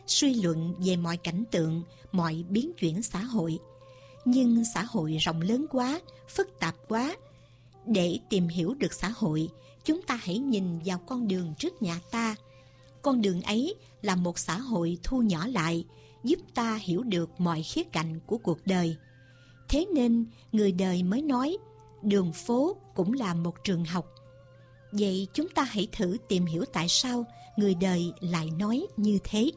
suy luận về mọi cảnh tượng, mọi biến chuyển xã hội. Nhưng xã hội rộng lớn quá, phức tạp quá. Để tìm hiểu được xã hội, chúng ta hãy nhìn vào con đường trước nhà ta. Con đường ấy là một xã hội thu nhỏ lại, giúp ta hiểu được mọi khía cạnh của cuộc đời. Thế nên, người đời mới nói, đường phố cũng là một trường học. Vậy chúng ta hãy thử tìm hiểu tại sao người đời lại nói như thế.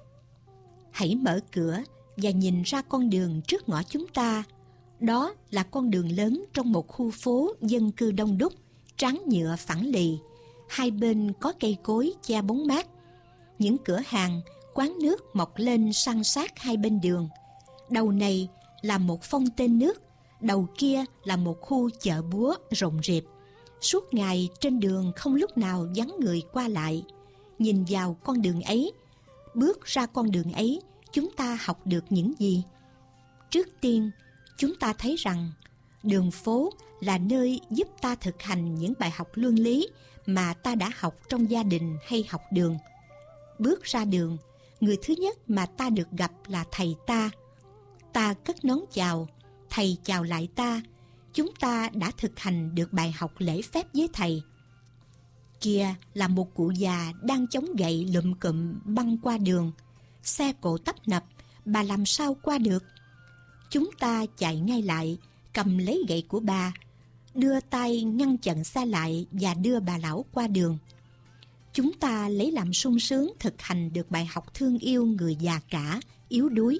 Hãy mở cửa và nhìn ra con đường trước ngõ chúng ta. Đó là con đường lớn trong một khu phố dân cư đông đúc, tráng nhựa phẳng lì. Hai bên có cây cối che bóng mát. Những cửa hàng, quán nước mọc lên san sát hai bên đường. Đầu này là một phong tên nước, đầu kia là một khu chợ búa rộn rịp. Suốt ngày trên đường không lúc nào vắng người qua lại. Nhìn vào con đường ấy, bước ra con đường ấy, chúng ta học được những gì? Trước tiên, chúng ta thấy rằng đường phố là nơi giúp ta thực hành những bài học luân lý mà ta đã học trong gia đình hay học đường. Bước ra đường, người thứ nhất mà ta được gặp là thầy ta. Ta cất nón chào, thầy chào lại ta. Chúng ta đã thực hành được bài học lễ phép với thầy. Kia là một cụ già đang chống gậy lụm cụm băng qua đường. Xe cộ tấp nập, bà làm sao qua được? Chúng ta chạy ngay lại, cầm lấy gậy của bà, đưa tay ngăn chặn xe lại và đưa bà lão qua đường. Chúng ta lấy làm sung sướng thực hành được bài học thương yêu người già cả, yếu đuối.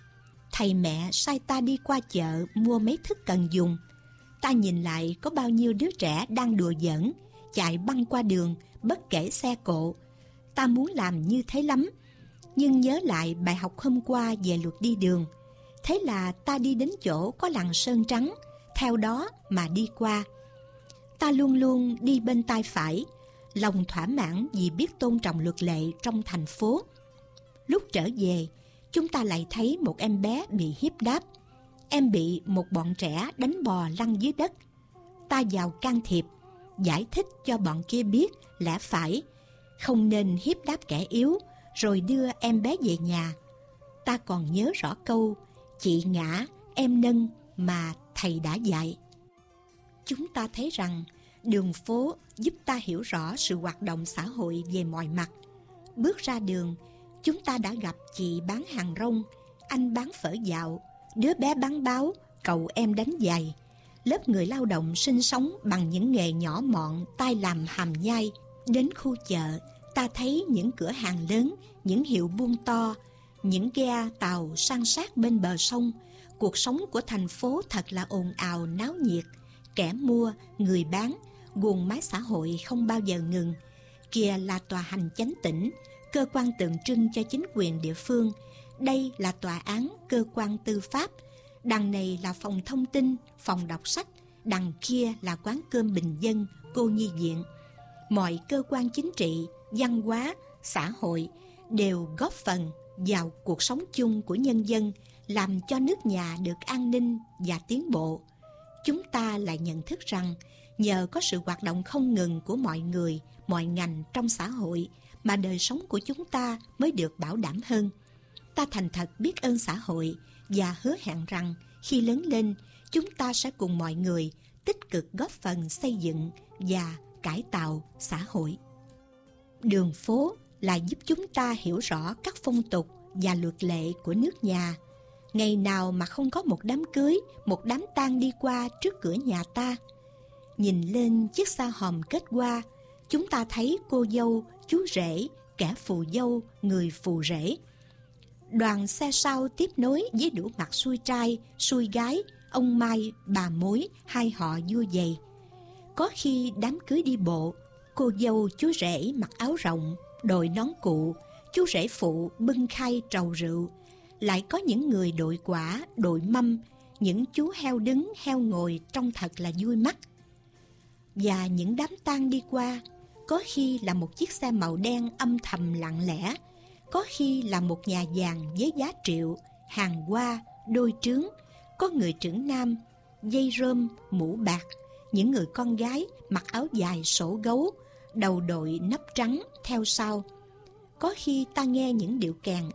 Thầy mẹ sai ta đi qua chợ mua mấy thức cần dùng. Ta nhìn lại có bao nhiêu đứa trẻ đang đùa giỡn, chạy băng qua đường, bất kể xe cộ. Ta muốn làm như thế lắm, nhưng nhớ lại bài học hôm qua về luật đi đường. Thế là ta đi đến chỗ có lằn sơn trắng, theo đó mà đi qua. Ta luôn luôn đi bên tay phải, lòng thỏa mãn vì biết tôn trọng luật lệ trong thành phố. Lúc trở về, chúng ta lại thấy một em bé bị hiếp đáp. Em bị một bọn trẻ đánh bò lăn dưới đất. Ta vào can thiệp, giải thích cho bọn kia biết lẽ phải, không nên hiếp đáp kẻ yếu, rồi đưa em bé về nhà. Ta còn nhớ rõ câu chị ngã, em nâng mà thầy đã dạy. Chúng ta thấy rằng đường phố giúp ta hiểu rõ sự hoạt động xã hội về mọi mặt. Bước ra đường, chúng ta đã gặp chị bán hàng rong, anh bán phở dạo, đứa bé bán báo, cậu em đánh giày. Lớp người lao động sinh sống bằng những nghề nhỏ mọn, tay làm hàm nhai. Đến khu chợ, ta thấy những cửa hàng lớn, những hiệu buôn to, những ghe tàu san sát bên bờ sông. Cuộc sống của thành phố thật là ồn ào náo nhiệt. Kẻ mua, người bán, guồng máy xã hội không bao giờ ngừng. Kia là tòa hành chánh tỉnh, cơ quan tượng trưng cho chính quyền địa phương. Đây là tòa án, cơ quan tư pháp. Đằng này là phòng thông tin, phòng đọc sách. Đằng kia là quán cơm bình dân, cô nhi viện. Mọi cơ quan chính trị, văn hóa, xã hội đều góp phần vào cuộc sống chung của nhân dân, làm cho nước nhà được an ninh và tiến bộ. Chúng ta lại nhận thức rằng nhờ có sự hoạt động không ngừng của mọi người, mọi ngành trong xã hội mà đời sống của chúng ta mới được bảo đảm hơn. Ta thành thật biết ơn xã hội và hứa hẹn rằng khi lớn lên, chúng ta sẽ cùng mọi người tích cực góp phần xây dựng và cải tạo xã hội. Đường phố là giúp chúng ta hiểu rõ các phong tục và luật lệ của nước nhà. Ngày nào mà không có một đám cưới, một đám tang đi qua trước cửa nhà ta. Nhìn lên chiếc xa hòm kết hoa, chúng ta thấy cô dâu, chú rể, kẻ phù dâu, người phù rể. Đoàn xe sau tiếp nối với đủ mặt xui trai, xui gái, ông mai, bà mối, hai họ vui vầy. Có khi đám cưới đi bộ, cô dâu chú rể mặc áo rộng, đội nón cụ, chú rể phụ bưng khay trầu rượu. Lại có những người đội quả, đội mâm, những chú heo đứng, heo ngồi trông thật là vui mắt. Và những đám tang đi qua, có khi là một chiếc xe màu đen âm thầm lặng lẽ, có khi là một nhà vàng với giá triệu, hàng hoa, đôi trướng, có người trưởng nam, dây rơm, mũ bạc, những người con gái mặc áo dài sổ gấu, đầu đội nắp trắng theo sau. Có khi ta nghe những điệu kèn